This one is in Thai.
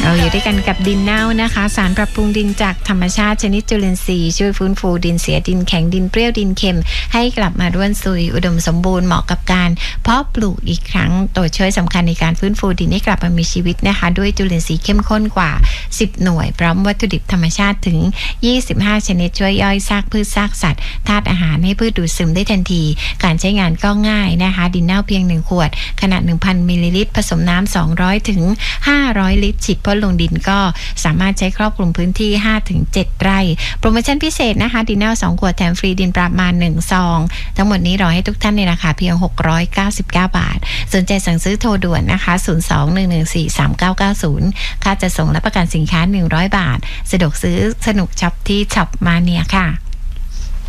เราอยู่ด้วยกันกับดินเน่านะคะสารปรับปรุงดินจากธรรมชาติชนิดจุลินทรีย์ช่วยฟื้นฟูดินเสียดินแข็งดินเปรี้ยวดินเค็มให้กลับมาร่วนซุยอุดมสมบูรณ์เหมาะกับการเพาะปลูกอีกครั้งตัวช่วยสำคัญในการฟื้นฟูดินให้กลับมามีชีวิตนะคะด้วยจุลินทรีย์เข้มข้นกว่า10หน่วยพร้อมวัตถุดิบธรรมชาติถึง25ชนิดช่วยย่อยซากพืชซากสัตว์ธาตุอาหารให้พืชดูดซึมได้ทันทีการใช้งานก็ง่ายนะคะดินเน่าเพียง1ขวดขนาด 1,000 มิลลิลิตรผสมน้ำ200ถึง500ลิตรฉีดพ่นลงดินก็สามารถใช้ครอบคลุมพื้นที่ 5-7 ไร่โปรโมชั่นพิเศษนะคะดินเน่า2ขวดแถมฟรีดินประมาณ1ซองทั้งหมดนี้รอให้ทุกท่านในราคาเพียง699 บาทสนใจสั่งซื้อโทรด่วนนะคะ02-114-3990ค่าจะส่งและประกันสินค้า100 บาทสะดวกซื้อสนุกช็อปที่ช็อปมาเนียค่ะ